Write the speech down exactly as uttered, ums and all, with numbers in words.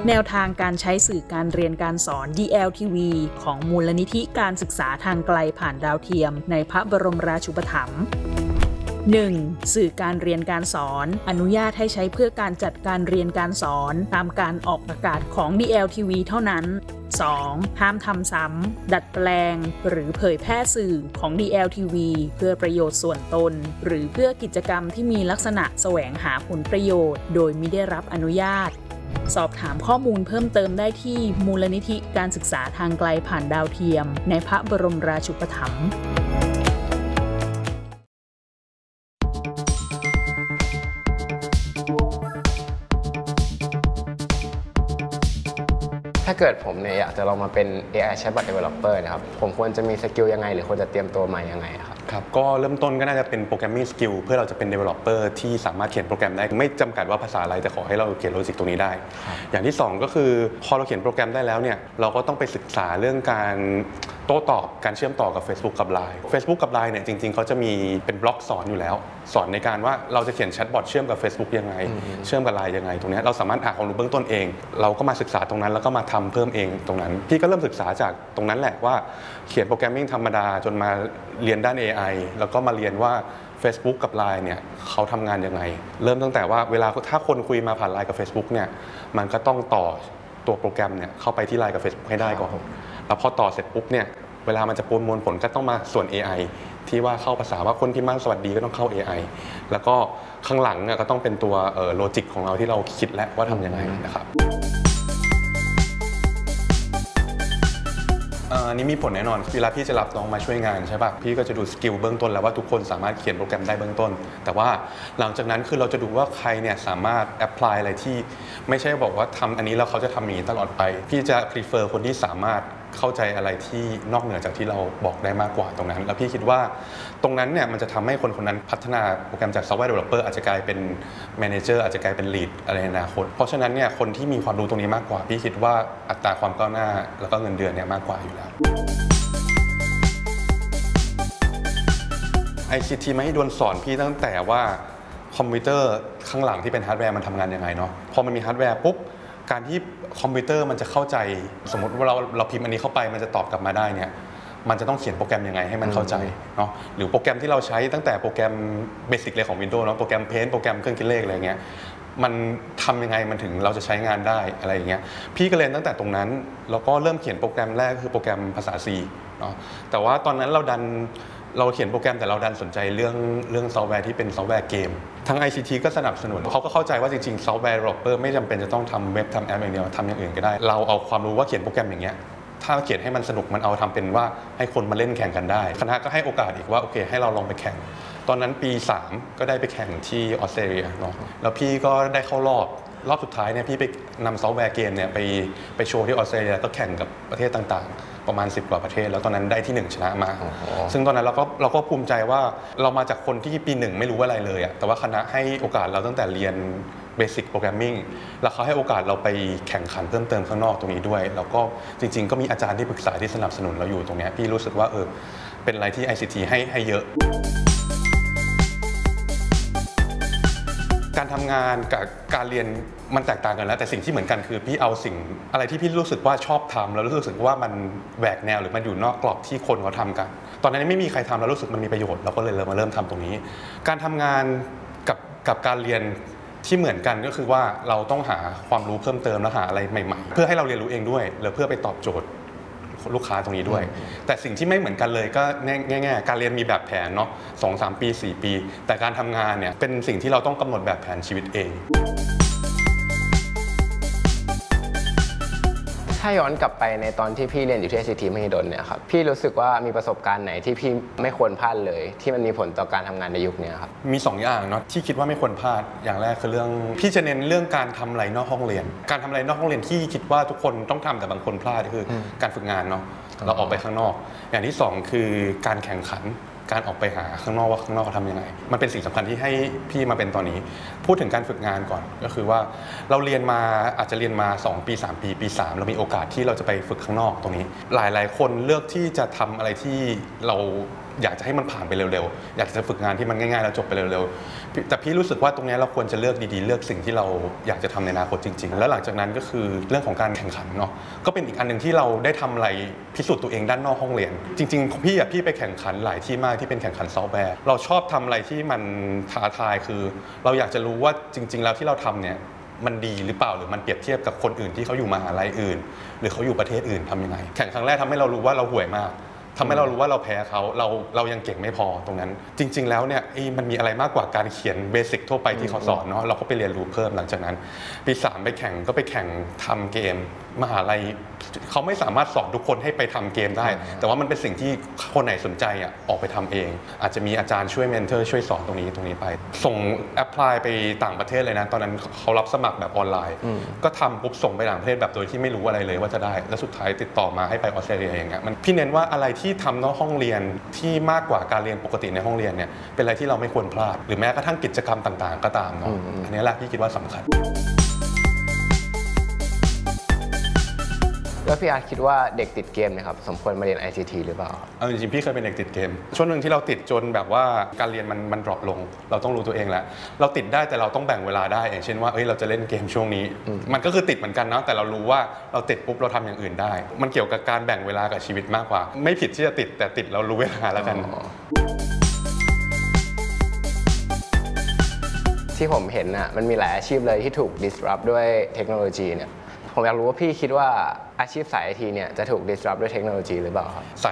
แนวทางการใช้สื่อการเรียนการสอน ดี แอล ที วี ของมูลนิธิการศึกษาทางไกลผ่านดาวเทียมในพระบรมราชูปถัมภ์ หนึ่ง. สื่อการเรียนการสอนอนุญาตให้ใช้เพื่อการจัดการเรียนการสอนตามการออกอากาศของ ดี แอล ที วี เท่านั้น สอง. ห้ามทำซ้ำดัดแปลงหรือเผยแพร่สื่อของ ดี แอล ที วี เพื่อประโยชน์ส่วนตนหรือเพื่อกิจกรรมที่มีลักษณะแสวงหาผลประโยชน์โดยมิได้รับอนุญาตสอบถามข้อมูลเพิ่มเติมได้ที่มูลนิธิการศึกษาทางไกลผ่านดาวเทียมในพระบรมราชูปถัมภ์ถ้าเกิดผมเนี่ยอยากจะลองมาเป็น เอ ไอ Chatbot Developer นะครับผมควรจะมีสกิลยังไงหรือควรจะเตรียมตัวมายังไงครับครับก็เริ่มต้นก็น่าจะเป็น Programming Skill เพื่อเราจะเป็น Developer ที่สามารถเขียนโปรแกรมได้ไม่จำกัดว่าภาษาอะไรแต่ขอให้เราเขียนโลจิกตรงนี้ได้อย่างที่สองก็คือพอเราเขียนโปรแกรมได้แล้วเนี่ยเราก็ต้องไปศึกษาเรื่องการโต้ตอบการเชื่อมต่อกับ Facebook กับ ไลน์ Facebook กับ ไลน์ เนี่ยจริงๆเขาจะมีเป็นบล็อกสอนอยู่แล้วสอนในการว่าเราจะเขียนแชทบอทเชื่อมกับ Facebook ยังไงเชื่อมกับ ไลน์ ยังไงตรงนี้เราสามารถหาความรู้เบื้องต้นเองเราก็มาศึกษาตรงนั้นแล้วก็มาทำเพิ่มเองตรงนั้นพี่ก็เริ่มศึกษาจากตรงนั้นแหละว่าเขียนโปรแกรมมิ่งธรรมดาจนมาเรียนด้าน เอ ไอ แล้วก็มาเรียนว่า Facebook กับ ไลน์ เนี่ยเขาทำงานยังไงเริ่มตั้งแต่ว่าเวลาถ้าคนคุยมาผ่าน ไลน์ กับ Facebook เนี่ยมันก็ต้องต่อตัวโปรแกรมเนี่ยเข้าไปที่ ไลน์ กับ Facebook ให้ได้ก่อนแล้วพอต่อเสร็จปุ๊บเนี่ยเวลามันจะประมวลผลก็ต้องมาส่วน เอ ไอ ที่ว่าเข้าภาษาว่าคนพิมพ์มาสวัสดีก็ต้องเข้า เอ ไอ แล้วก็ข้างหลังก็ต้องเป็นตัวโลจิกของเราที่เราคิดแล้วว่าทำยังไงนะครับอันนี้มีผลแน่นอนเวลาพี่จะรับน้องมาช่วยงานใช่ป่ะพี่ก็จะดูสกิลเบื้องต้นแล้วว่าทุกคนสามารถเขียนโปรแกรมได้เบื้องต้นแต่ว่าหลังจากนั้นคือเราจะดูว่าใครเนี่ยสามารถแอพพลายอะไรที่ไม่ใช่บอกว่าทำอันนี้แล้วเขาจะทำอย่างนี้ตลอดไปพี่จะ prefer คนที่สามารถเข้าใจอะไรที่นอกเหนือจากที่เราบอกได้มากกว่าตรงนั้นแล้วพี่คิดว่าตรงนั้นเนี่ยมันจะทำให้คนคนนั้นพัฒนาโปรแกรมจาก Software Developer อาจจะกลายเป็น Manager อาจจะกลายเป็น Lead อะไรในอนาคตเพราะฉะนั้นเนี่ยคนที่มีความรู้ตรงนี้มากกว่าพี่คิดว่าอัตราความก้าวหน้าแล้วก็เงินเดือนเนี่ยมากกว่าอยู่แล้ว ไอ ซี ที ไม่ให้ดวนสอนพี่ตั้งแต่ว่าคอมพิวเตอร์ข้างหลังที่เป็นฮาร์ดแวร์มันทำงานยังไงเนาะพอมันมีฮาร์ดแวร์ปุ๊บการที่คอมพิวเตอร์มันจะเข้าใจสมมติว่าเราเราพิมพ์อันนี้เข้าไปมันจะตอบกลับมาได้เนี่ยมันจะต้องเขียนโปรแกรมยังไงให้มันเข้าใจเนาะหรือโปรแกรมที่เราใช้ตั้งแต่โปรแกรมเบสิกเลยของ Windows เนาะโปรแกรม Paint โปรแกรมเครื่องคิดเลขอะไรเงี้ยมันทำยังไงมันถึงเราจะใช้งานได้อะไรอย่างเงี้ยพี่ก็เรียนตั้งแต่ตรงนั้นแล้วก็เริ่มเขียนโปรแกรมแรกคือโปรแกรมภาษา C เนาะแต่ว่าตอนนั้นเราดันเราเขียนโปรแกรมแต่เราดันสนใจเรื่องเรื่องซอฟต์แวร์ที่เป็นซอฟต์แวร์เกมทาง ไอ ซี ที ก็สนับสนุนเขาก็เข้าใจว่าจริงๆซอฟต์แวร์ developer ไม่จำเป็นจะต้องทำเว็บทำแอปอย่างเดียวทำอย่างอื่นก็ได้เราเอาความรู้ว่าเขียนโปรแกรมอย่างเงี้ยถ้าเขียนให้มันสนุกมันเอาทำเป็นว่าให้คนมาเล่นแข่งกันได้คณะก็ให้โอกาสอีกว่าโอเคให้เราลองไปแข่งตอนนั้นปีสามก็ได้ไปแข่งที่ออสเตรเลียเนาะแล้วพี่ก็ได้เข้ารอบรอบสุดท้ายเนี่ยพี่ไปนำซอฟต์แวร์เกมเนี่ยไปไปโชว์ที่ออสเตรเลียก็แข่งกับประเทศต่างๆประมาณสิบกว่าประเทศแล้วตอนนั้นได้ที่หนึ่งชนะมาซึ่งตอนนั้นเราก็เราก็ภูมิใจว่าเรามาจากคนที่ปีหนึ่งไม่รู้อะไรเลยอะแต่ว่าคณะให้โอกาสเราตั้งแต่เรียนเบสิกโปรแกรมมิ่งแล้วเขาให้โอกาสเราไปแข่งขันเพิ่มเติมข้างนอกตรงนี้ด้วยแล้วก็จริงๆก็มีอาจารย์ที่ปรึกษาที่สนับสนุนเราอยู่ตรงนี้พี่รู้สึกว่าเออเป็นอะไรที่ ไอ ซี ที ให้ให้เยอะการทำงานกับการเรียนมันแตกต่างกันแล้วแต่สิ่งที่เหมือนกันคือพี่เอาสิ่งอะไรที่พี่รู้สึกว่าชอบทำแล้วรู้สึกว่ามันแหวกแนวหรือมันอยู่นอกกรอบที่คนเขาทำกันตอนนั้นไม่มีใครทำแล้วรู้สึกมันมีประโยชน์เราก็เลยมาเริ่มทำตรงนี้การทำงานกับกับการเรียนที่เหมือนกันก็คือว่าเราต้องหาความรู้เพิ่มเติมและหาอะไรใหม่ๆเพื่อให้เราเรียนรู้เองด้วยหรือเพื่อไปตอบโจทย์ลูกค้าตรงนี้ด้วยแต่สิ่งที่ไม่เหมือนกันเลยก็ง่ายๆการเรียนมีแบบแผนเนาะสองสามปีสี่ปีแต่การทำงานเนี่ยเป็นสิ่งที่เราต้องกำหนดแบบแผนชีวิตเองถ้าย้อนกลับไปในตอนที่พี่เรียนอยู่ที่ ไอ ซี ที มหิดลเนี่ยครับพี่รู้สึกว่ามีประสบการณ์ไหนที่พี่ไม่ควรพลาดเลยที่มันมีผลต่อการทำงานในยุคนี้ครับมีสองอย่างเนาะที่คิดว่าไม่ควรพลาดอย่างแรกคือเรื่องพี่จะเน้นเรื่องการทำอะไรนอกห้องเรียนการทำอะไรนอกห้องเรียนที่คิดว่าทุกคนต้องทำแต่บางคนพลาดคือการฝึกงานเนาะเราออกไปข้างนอกอย่างที่สองคือการแข่งขันการออกไปหาข้างนอกว่าข้างนอกเขาทำยังไงมันเป็นสิ่งสำคัญที่ให้พี่มาเป็นตอนนี้พูดถึงการฝึกงานก่อนก็คือว่าเราเรียนมาอาจจะเรียนมาสองปีสามปีปีสามเรามีโอกาสที่เราจะไปฝึกข้างนอกตรงนี้หลายๆคนเลือกที่จะทำอะไรที่เราอยากจะให้มันผ่านไปเร็วๆอยากจะฝึกงานที่มันง่ายๆแล้วจบไปเร็วๆแต่พี่รู้สึกว่าตรงนี้เราควรจะเลือกดีๆเลือกสิ่งที่เราอยากจะทำในอนาคตจริงๆแล้วหลังจากนั้นก็คือเรื่องของการแข่งขันเนาะก็เป็นอีกอันหนึ่งที่เราได้ทำอะไรพิสูจน์ตัวเองด้านนอกห้องเรียนจริงๆพี่อะพี่ไปแข่งขันหลายที่มากที่เป็นแข่งขันซอฟต์แวร์เราชอบทำอะไรที่มันท้าทายคือเราอยากจะรู้ว่าจริงๆแล้วที่เราทำเนี่ยมันดีหรือเปล่าหรือมันเปรียบเทียบกับคนอื่นที่เขาอยู่มหาลัยอื่นหรือเขาอยู่ประเทศอื่นทำยังไงแข่งครั้งแรกทำให้เรารู้ว่าเราห่วยมากทำให้เรารู้ว่าเราแพ้เขาเราเรายังเก่งไม่พอตรงนั้นจริงๆแล้วเนี่ยมันมีอะไรมากกว่าการเขียนเบสิกทั่วไปที่เขาสอนเนาะเราก็ไปเรียนรู้เพิ่มหลังจากนั้นปีสามไปแข่งก็ไปแข่งทำเกมมหาลัยเขาไม่สามารถสอนทุกคนให้ไปทำเกมได้แต่ว่ามันเป็นสิ่งที่คนไหนสนใจอ่ะออกไปทำเองอาจจะมีอาจารย์ช่วยเมนเทอร์ช่วยสอนตรงนี้ตรงนี้ไปส่งแอพพลายไปต่างประเทศเลยนะตอนนั้นเขารับสมัครแบบออนไลน์ก็ทำปุ๊บส่งไปต่างประเทศแบบโดยที่ไม่รู้อะไรเลยว่าจะได้แล้วสุดท้ายติดต่อมาให้ไปออสเตรเลียอย่างเงี้ยมันพี่เน้นว่าอะไรที่ทำนอกห้องเรียนที่มากกว่าการเรียนปกติในห้องเรียนเนี่ยเป็นอะไรที่เราไม่ควรพลาดหรือแม้กระทั่งกิจกรรมต่างๆก็ตามเนาะอันนี้แหละพี่คิดว่าสำคัญแล้วพี่อาร์ตคิดว่าเด็กติดเกมเนี่ยครับสมควรมาเรียน ไอ ซี ที หรือเปล่าเอาจริงๆพี่เคยเป็นเด็กติดเกมช่วงหนึ่งที่เราติดจนแบบว่าการเรียนมันมันดรอปลงเราต้องรู้ตัวเองแล้วเราติดได้แต่เราต้องแบ่งเวลาได้อย่างเช่นว่าเอ้ยเราจะเล่นเกมช่วงนี้มันก็คือติดเหมือนกันนะแต่เรารู้ว่าเราติดปุ๊บเราทำอย่างอื่นได้มันเกี่ยวกับการแบ่งเวลากับชีวิตมากกว่าไม่ผิดที่จะติดแต่ติดเรารู้เวลาแล้วกันที่ผมเห็นน่ะมันมีหลายอาชีพเลยที่ถูก disrupt ด้วยเทคโนโลยีเนี่ยผมอยากรู้ว่าพี่คิดว่าอาชีพสาย ไอ ทีเนี่ยจะถูก disrupt ด้วยเทคโนโลยีหรือเปล่าครับ